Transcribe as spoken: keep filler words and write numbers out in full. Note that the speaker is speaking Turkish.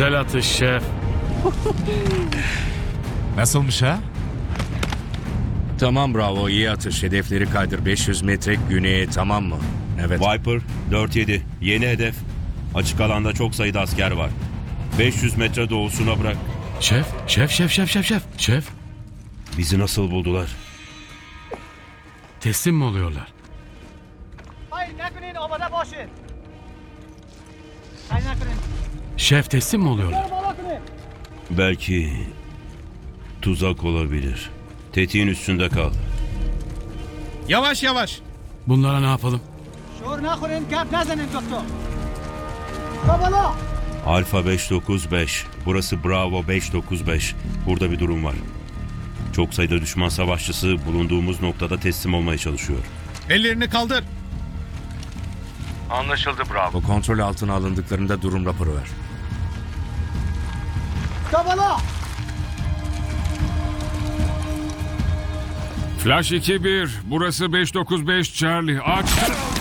Güzel atış şef. Nasılmış ha? Tamam Bravo, iyi atış. Hedefleri kaydır. beş yüz metre güneye, tamam mı? Evet. Viper dört yedi. Yeni hedef. Açık alanda çok sayıda asker var. beş yüz metre doğusuna bırak. Şef, şef, şef, şef, şef, şef. Şef, Bizi nasıl buldular? teslim mi oluyorlar? Hayır, نکنین آماده باشید. سعی نکنین. Şef, teslim mi oluyorlar? بالا کنین. Belki tuzak olabilir. Tetiğin üstünde kal. Yavaş yavaş. Bunlara ne yapalım? شور نخورین، گپ نزنین دکتر. تا بالا. Alfa beş dokuz beş. Burası Bravo beş dokuz beş. Burada bir durum var. Çok sayıda düşman savaşçısı bulunduğumuz noktada teslim olmaya çalışıyor. Ellerini kaldır. Anlaşıldı Bravo. Kontrol altına alındıklarında durum raporu ver. تا بالا. Flash iki bir. Burası beş dokuz beş Charlie. Aç.